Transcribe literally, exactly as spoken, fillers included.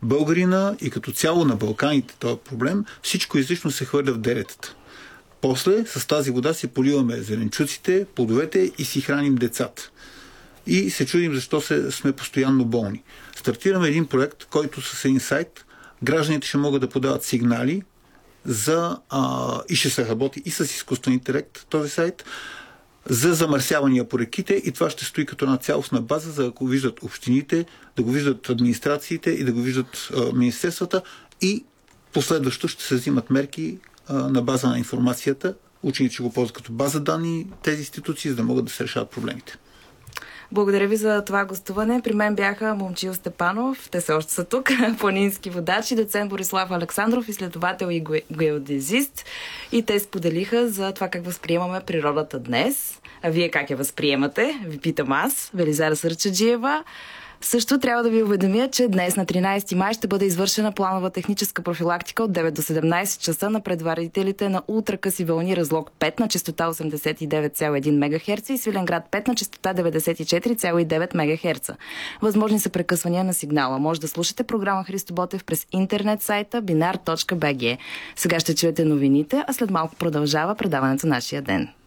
българина и като цяло на Балканите този проблем, всичко излишно се хвърля в деретата. После с тази вода си поливаме зеленчуците, плодовете и си храним децата. И се чудим защо се, сме постоянно болни. Стартираме един проект, който с един сайт гражданите ще могат да подават сигнали за, а, и ще се работи и с изкуствен интелект този сайт, за замърсявания по реките и това ще стои като една цялостна база, за да го виждат общините, да го виждат администрациите и да го виждат а, министерствата и последващо ще се взимат мерки а, на база на информацията. Учените ще го ползват като база данни тези институции, за да могат да се решават проблемите. Благодаря ви за това гостуване. При мен бяха Момчил Степанов, те са още са тук, планински водач, и доцент Борислав Александров, изследовател и геодезист. И те споделиха за това как възприемаме природата днес. А вие как я възприемате? Ви питам аз, Велизара Сърчаджиева. Също трябва да ви уведомя, че днес на тринайсети май ще бъде извършена планова техническа профилактика от девет до седемнайсет часа на предварителите на ултракъси вълни Разлог пет на честота осемдесет и девет цяло и един мегахерца и Свиленград пет на честота деветдесет и четири цяло и девет мегахерца. Възможни са прекъсвания на сигнала. Може да слушате програма Христо Ботев през интернет сайта binar точка би джи. Сега ще чуете новините, а след малко продължава предаването Нашия ден.